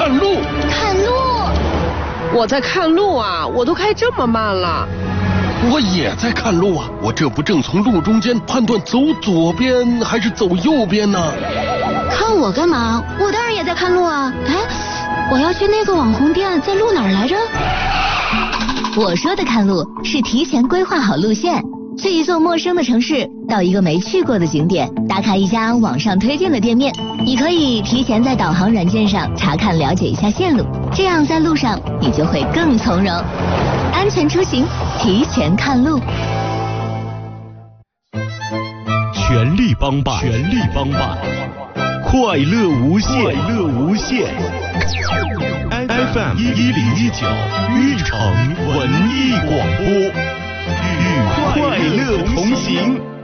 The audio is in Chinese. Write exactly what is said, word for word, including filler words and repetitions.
看路。 看路。 我在看路啊，我都开这么慢了。 我也在看路啊，我这不正从路中间判断走左边还是走右边呢？ 看我干嘛？我当然也在看路啊。哎，我要去那个网红店，在路哪儿来着？ 我说的看路是提前规划好路线，去一座陌生的城市，到一个没去过的景点，打卡一家网上推荐的店面。你可以提前在导航软件上查看了解一下线路，这样在路上你就会更从容。安全出行，提前看路。 全力帮办，全力帮办，快乐无限，快乐无限。F M 一零一九玉城文艺广播，与快乐同行。